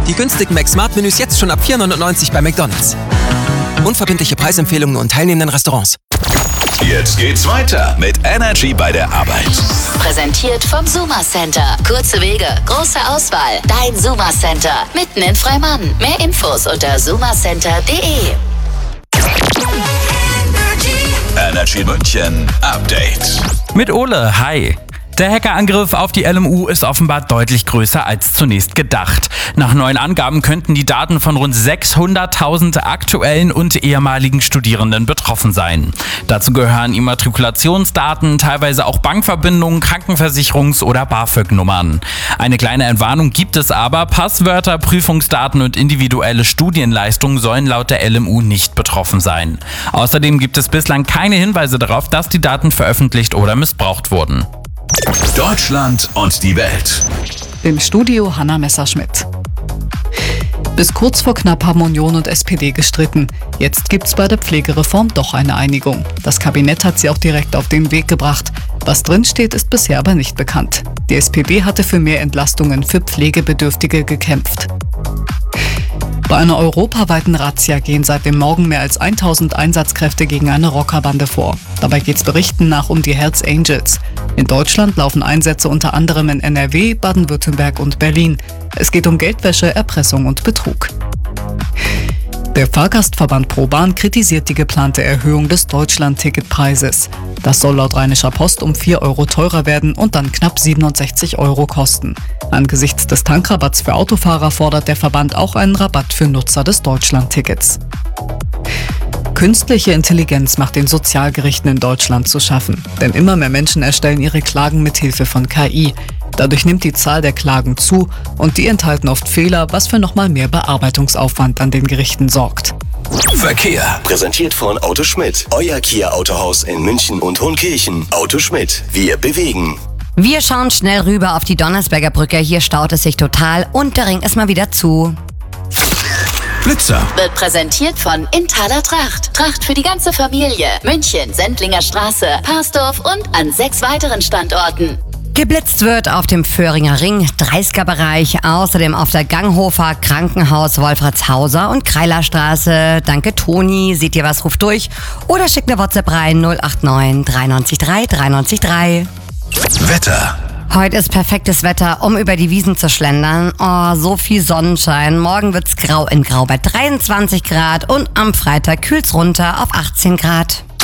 Die günstigen McSmart-Menüs jetzt schon ab 4,99 bei McDonald's. Unverbindliche Preisempfehlungen und teilnehmenden Restaurants. Jetzt geht's weiter mit Energy bei der Arbeit. Präsentiert vom Suma Center. Kurze Wege, große Auswahl. Dein Suma Center. Mitten in Freimann. Mehr Infos unter sumacenter.de. Energy München Update. Mit Ole, hi. Der Hackerangriff auf die LMU ist offenbar deutlich größer als zunächst gedacht. Nach neuen Angaben könnten die Daten von rund 600.000 aktuellen und ehemaligen Studierenden betroffen sein. Dazu gehören Immatrikulationsdaten, teilweise auch Bankverbindungen, Krankenversicherungs- oder BAföG-Nummern. Eine kleine Entwarnung gibt es aber: Passwörter, Prüfungsdaten und individuelle Studienleistungen sollen laut der LMU nicht betroffen sein. Außerdem gibt es bislang keine Hinweise darauf, dass die Daten veröffentlicht oder missbraucht wurden. Deutschland und die Welt. Im Studio Hanna Messerschmidt. Bis kurz vor knapp haben Union und SPD gestritten. Jetzt gibt's bei der Pflegereform doch eine Einigung. Das Kabinett hat sie auch direkt auf den Weg gebracht. Was drinsteht, ist bisher aber nicht bekannt. Die SPD hatte für mehr Entlastungen für Pflegebedürftige gekämpft. Bei einer europaweiten Razzia gehen seit dem Morgen mehr als 1000 Einsatzkräfte gegen eine Rockerbande vor. Dabei geht's Berichten nach um die Hells Angels. In Deutschland laufen Einsätze unter anderem in NRW, Baden-Württemberg und Berlin. Es geht um Geldwäsche, Erpressung und Betrug. Der Fahrgastverband ProBahn kritisiert die geplante Erhöhung des Deutschland-Ticketpreises. Das soll laut Rheinischer Post um 4 Euro teurer werden und dann knapp 67 Euro kosten. Angesichts des Tankrabatts für Autofahrer fordert der Verband auch einen Rabatt für Nutzer des Deutschland-Tickets. Künstliche Intelligenz macht den Sozialgerichten in Deutschland zu schaffen. Denn immer mehr Menschen erstellen ihre Klagen mit Hilfe von KI. Dadurch nimmt die Zahl der Klagen zu und die enthalten oft Fehler, was für nochmal mehr Bearbeitungsaufwand an den Gerichten sorgt. Verkehr. Präsentiert von Auto Schmidt. Euer Kia Autohaus in München und Hohenkirchen. Auto Schmidt. Wir bewegen. Wir schauen schnell rüber auf die Donnersberger Brücke. Hier staut es sich total und der Ring ist mal wieder zu. Blitzer. Wird präsentiert von Inthaler Tracht. Tracht für die ganze Familie. München, Sendlinger Straße, Parsdorf und an 6 weiteren Standorten. Geblitzt wird auf dem Föhringer Ring, 30er-Bereich, außerdem auf der Ganghofer, Krankenhaus, Wolfratshauser und Kreilerstraße. Danke Toni, seht ihr was, ruft durch oder schickt eine WhatsApp rein 089 393 393. Wetter. Heute ist perfektes Wetter, um über die Wiesen zu schlendern. Oh, so viel Sonnenschein. Morgen wird's grau in grau bei 23 Grad und am Freitag kühlt's runter auf 18 Grad.